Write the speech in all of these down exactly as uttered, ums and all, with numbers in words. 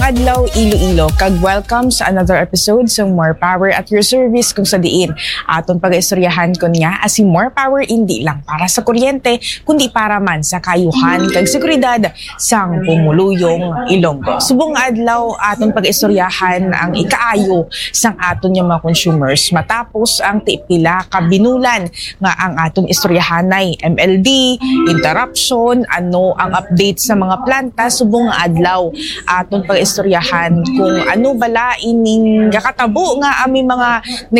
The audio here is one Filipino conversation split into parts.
adlaw Iloilo, kag welcome sa another episode sa More Power at your service kung sa diin. Aton pag-istoryahan ko niya as si More Power hindi lang para sa kuryente kundi para man sa kayuhan kag seguridad sang pumuluyong Ilonggo. Subong adlaw aton pag-istoryahan ang ikaayo sang aton nga mga consumers matapos ang tipila ka binulan nga ang aton istoryahanay M L D, interruption, ano ang update sa mga planta subong adlaw aton pag-istoryahan kung ano bala ining kakatabo nga aming mga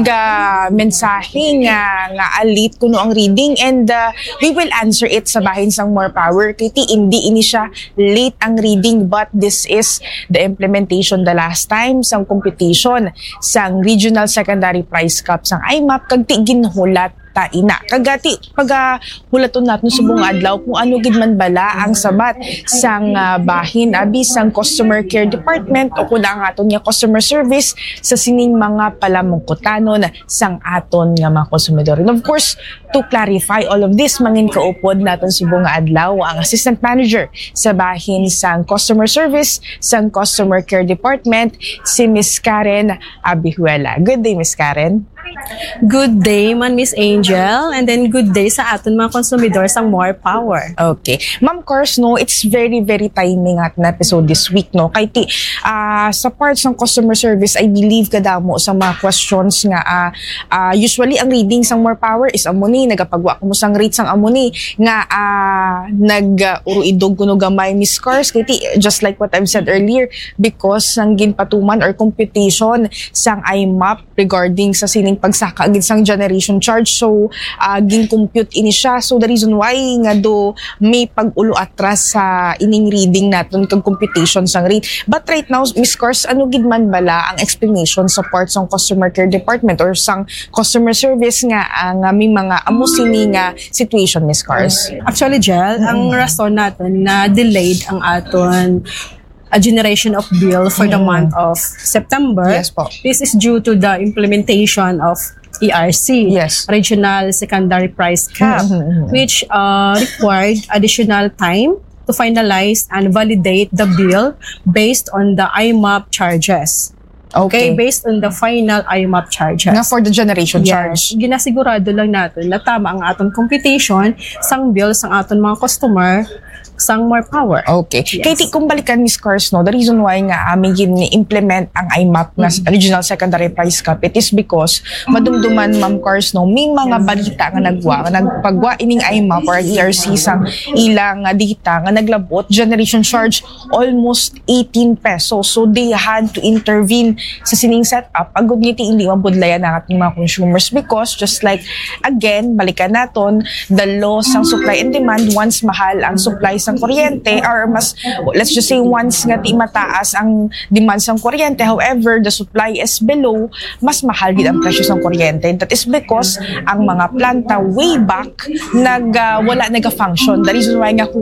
naga-mensahe nga nga alit kuno ang reading and uh, we will answer it sa bahin sang More Power kiti hindi ini siya late ang reading but this is the implementation the last time sang competition sang Regional Secondary Prize Cup sang I M A P kag ti ginhulat ta ina kagati pag uh, hulaton natin subong adlaw kung ano gid man bala ang sabat sang uh, bahin abi sang customer care department o kun ang aton nga customer service sa sining mga palamungkutanon sang aton nga mga konsumidor. And of course, to clarify all of this mangin kaupod naton subong adlaw ang assistant manager sa bahin sang customer service sang customer care department si Miss Karen Abihuela. Good day, Miss Karen. Good day man, Miss Angel, and then good day sa aton mga konsumidor sang More Power. Okay. Ma'am, course, no, it's very, very timing at na episode this week, no? Kaya ti, uh, sa parts ng customer service, I believe kadamo sa mga questions nga, uh, uh, usually ang reading sang More Power is amuni, nagapagwa ko mo sang rate sang amuni, nga uh, nag-uruidog kuno gamay Miss Cars, kaya ti, just like what I've said earlier, because sang ginpatuman or computation sang I M A P regarding sa sining pagsaka agad sang generation charge. So, uh, gin-compute ini siya. So, the reason why nga do may pag-ulo atras sa ining reading natin kag computation sang rate. But right now, Miss Cars, ano gid man bala ang explanation sa parts ng customer care department or sang customer service nga ang uh, may mga amo sini nga situation, Miss Cars? Actually, Jel, mm-hmm. ang rason natin na delayed ang aton a generation of bill for mm. the month of September. Yes po. This is due to the implementation of E R C, yes. Regional Secondary Price Cap, mm-hmm. which uh, required additional time to finalize and validate the bill based on the I M A P charges. Okay, Okay, based on the final I M A P charges. nga for the generation Yes. charge. Ginasigurado lang natin na tama ang aton computation sang bill sang aton mga customer sang More Power. Okay. Yes. Kaya ti, kung balikan Miss Cars, no, the reason why nga amin gini-implement ang I M A P na Mm-hmm. Regional Secondary Price Cap, it is because madumduman, Ma'am Cars, no, may mga balita nga nagwa, nga nagpagwa ining I M A P or E R C sang ilang nga data nga naglabot, generation charge almost eighteen pesos. So they had to intervene sa sining setup. Agud ngiti hindi mabudlayan ang ating mga consumers because just like, again, balikan naton, the law sang supply and demand, once mahal ang supply sang kuryente or mas let's just say once nga ti mataas ang demand sang kuryente, however the supply is below, mas mahal gid ang presyo sang kuryente. That is because ang mga planta way back nag uh, wala naga-function. The reason why nga